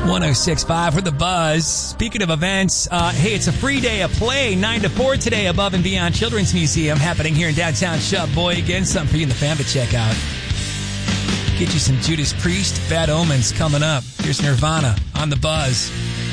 106.5 for The Buzz. Speaking of events, hey, it's a free day of play, 9 to 4 today, Above and Beyond Children's Museum, happening here in downtown Sheboygan. Something for you and the fam to check out. Get you some Judas Priest, Bad Omens coming up. Here's Nirvana on The Buzz.